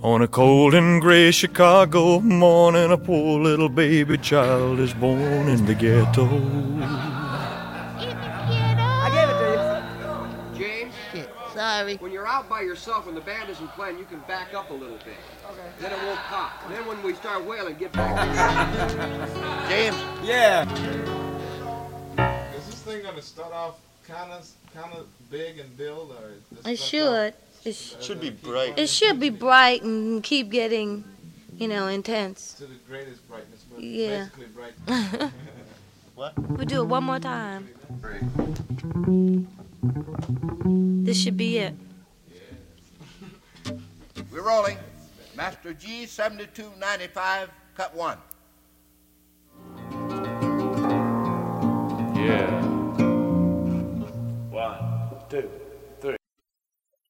On a cold and gray Chicago morning, a poor little baby child is born in the ghetto. I gave it to you. James? Shit, sorry. When you're out by yourself and the band isn't playing, you can back up a little bit. Okay. Then it won't pop. Then when we start wailing, get back. James? Yeah. Is this thing gonna start off kind of big and build, or it should. It should be bright. It should be bright and keep getting, intense. To the greatest brightness, but Yeah. basically bright. What? We'll do it one more time. This should be it. We're rolling. Master G 7295, cut 1. Yeah. 1, 2.